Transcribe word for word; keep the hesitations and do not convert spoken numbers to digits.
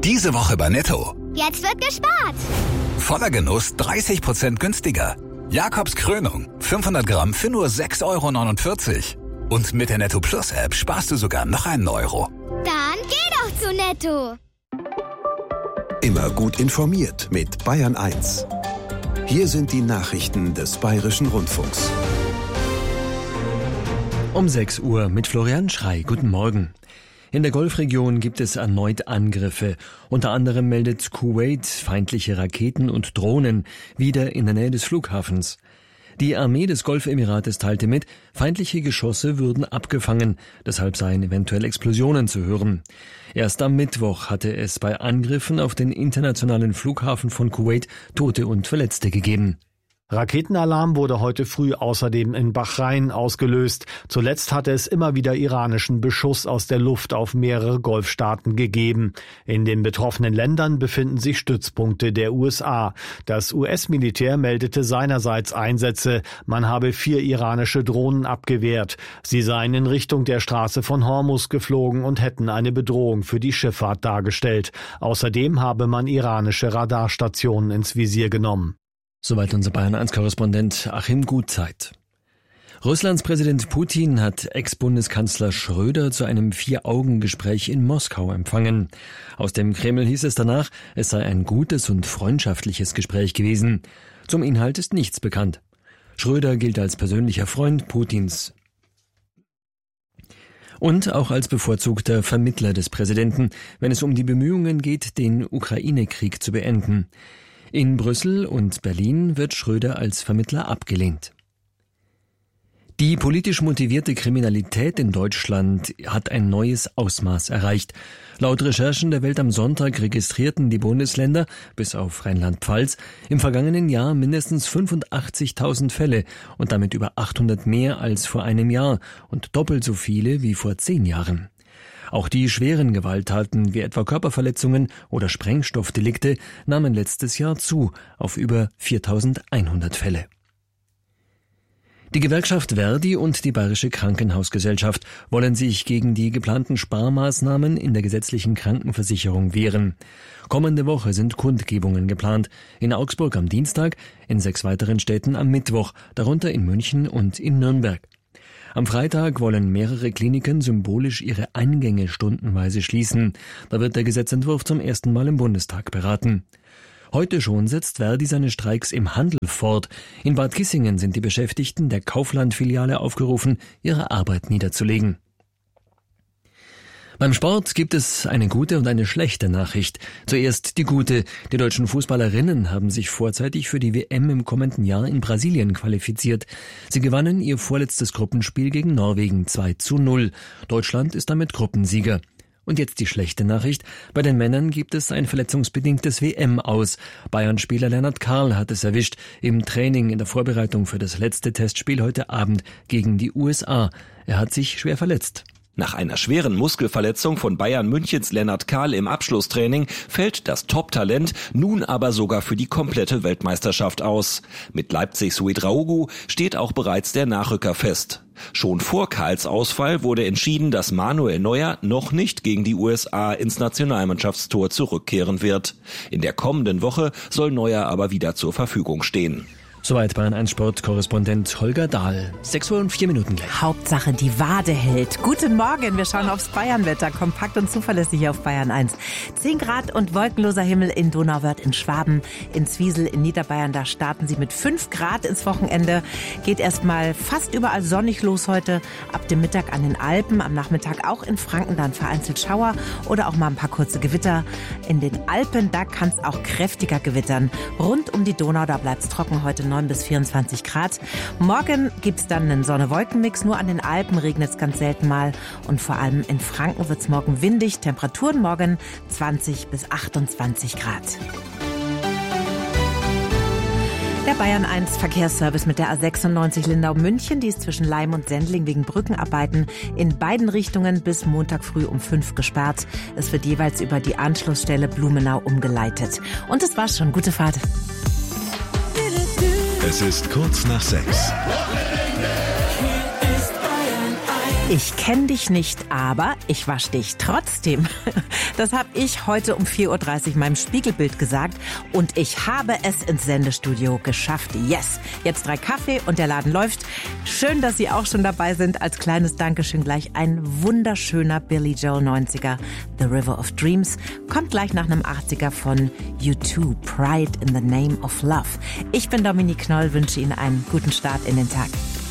Diese Woche bei Netto. Jetzt wird gespart. Voller Genuss dreißig Prozent günstiger. Jakobs Krönung, fünfhundert Gramm für nur sechs Euro neunundvierzig. Und mit der Netto Plus App sparst du sogar noch einen Euro. Dann geh doch zu Netto. Immer gut informiert mit Bayern eins. Hier sind die Nachrichten des Bayerischen Rundfunks. Um sechs Uhr mit Florian Schrey. Guten Morgen. In der Golfregion gibt es erneut Angriffe. Unter anderem meldet Kuwait feindliche Raketen und Drohnen wieder in der Nähe des Flughafens. Die Armee des Golfemirates teilte mit, feindliche Geschosse würden abgefangen, deshalb seien eventuell Explosionen zu hören. Erst am Mittwoch hatte es bei Angriffen auf den internationalen Flughafen von Kuwait Tote und Verletzte gegeben. Raketenalarm wurde heute früh außerdem in Bahrain ausgelöst. Zuletzt hatte es immer wieder iranischen Beschuss aus der Luft auf mehrere Golfstaaten gegeben. In den betroffenen Ländern befinden sich Stützpunkte der U S A. Das U S-Militär meldete seinerseits Einsätze. Man habe vier iranische Drohnen abgewehrt. Sie seien in Richtung der Straße von Hormuz geflogen und hätten eine Bedrohung für die Schifffahrt dargestellt. Außerdem habe man iranische Radarstationen ins Visier genommen. Soweit unser Bayern eins Korrespondent Achim Gutzeit. Russlands Präsident Putin hat Ex-Bundeskanzler Schröder zu einem Vier-Augen-Gespräch in Moskau empfangen. Aus dem Kreml hieß es danach, es sei ein gutes und freundschaftliches Gespräch gewesen. Zum Inhalt ist nichts bekannt. Schröder gilt als persönlicher Freund Putins und auch als bevorzugter Vermittler des Präsidenten, wenn es um die Bemühungen geht, den Ukraine-Krieg zu beenden. In Brüssel und Berlin wird Schröder als Vermittler abgelehnt. Die politisch motivierte Kriminalität in Deutschland hat ein neues Ausmaß erreicht. Laut Recherchen der Welt am Sonntag registrierten die Bundesländer, bis auf Rheinland-Pfalz, im vergangenen Jahr mindestens fünfundachtzigtausend Fälle und damit über achthundert mehr als vor einem Jahr und doppelt so viele wie vor zehn Jahren. Auch die schweren Gewalttaten wie etwa Körperverletzungen oder Sprengstoffdelikte nahmen letztes Jahr zu auf über viertausendeinhundert Fälle. Die Gewerkschaft Verdi und die Bayerische Krankenhausgesellschaft wollen sich gegen die geplanten Sparmaßnahmen in der gesetzlichen Krankenversicherung wehren. Kommende Woche sind Kundgebungen geplant. In Augsburg am Dienstag, in sechs weiteren Städten am Mittwoch, darunter in München und in Nürnberg. Am Freitag wollen mehrere Kliniken symbolisch ihre Eingänge stundenweise schließen. Da wird der Gesetzentwurf zum ersten Mal im Bundestag beraten. Heute schon setzt Verdi seine Streiks im Handel fort. In Bad Kissingen sind die Beschäftigten der Kaufland-Filiale aufgerufen, ihre Arbeit niederzulegen. Beim Sport gibt es eine gute und eine schlechte Nachricht. Zuerst die gute. Die deutschen Fußballerinnen haben sich vorzeitig für die W M im kommenden Jahr in Brasilien qualifiziert. Sie gewannen ihr vorletztes Gruppenspiel gegen Norwegen zwei zu null. Deutschland ist damit Gruppensieger. Und jetzt die schlechte Nachricht. Bei den Männern gibt es ein verletzungsbedingtes W M-Aus. Bayern-Spieler Lennart Karl hat es erwischt im Training in der Vorbereitung für das letzte Testspiel heute Abend gegen die U S A. Er hat sich schwer verletzt. Nach einer schweren Muskelverletzung von Bayern Münchens Lennart Karl im Abschlusstraining fällt das Top-Talent nun aber sogar für die komplette Weltmeisterschaft aus. Mit Leipzigs Ouedraogo steht auch bereits der Nachrücker fest. Schon vor Karls Ausfall wurde entschieden, dass Manuel Neuer noch nicht gegen die U S A ins Nationalmannschaftstor zurückkehren wird. In der kommenden Woche soll Neuer aber wieder zur Verfügung stehen. Soweit Bayern eins Sport-Korrespondent Holger Dahl. sechs Uhr und vier Minuten gleich. Hauptsache die Wade hält. Guten Morgen, wir schauen aufs Bayernwetter. Kompakt und zuverlässig auf Bayern eins. zehn Grad und wolkenloser Himmel in Donauwörth in Schwaben. In Zwiesel in Niederbayern, da starten sie mit fünf Grad ins Wochenende. Geht erstmal fast überall sonnig los heute. Ab dem Mittag an den Alpen, am Nachmittag auch in Franken dann vereinzelt Schauer oder auch mal ein paar kurze Gewitter. In den Alpen, da kann es auch kräftiger gewittern. Rund um die Donau, da bleibt es trocken heute neun bis vierundzwanzig Grad. Morgen gibt es dann einen Sonne-Wolken-Mix. Nur an den Alpen regnet es ganz selten mal. Und vor allem in Franken wird es morgen windig. Temperaturen morgen zwanzig bis achtundzwanzig Grad. Der Bayern eins Verkehrsservice mit der A sechsundneunzig Lindau-München, die ist zwischen Leim und Sendling wegen Brückenarbeiten in beiden Richtungen bis Montag früh um fünf gesperrt. Es wird jeweils über die Anschlussstelle Blumenau umgeleitet. Und das war's schon. Gute Fahrt. Es ist kurz nach sechs. Ich kenne dich nicht, aber ich wasch dich trotzdem. Das habe ich heute um vier Uhr dreißig meinem Spiegelbild gesagt und ich habe es ins Sendestudio geschafft. Yes! Jetzt drei Kaffee und der Laden läuft. Schön, dass Sie auch schon dabei sind. Als kleines Dankeschön gleich ein wunderschöner Billy Joel neunziger, The River of Dreams. Kommt gleich nach einem achtziger von U zwei, Pride in the Name of Love. Ich bin Dominique Knoll, wünsche Ihnen einen guten Start in den Tag.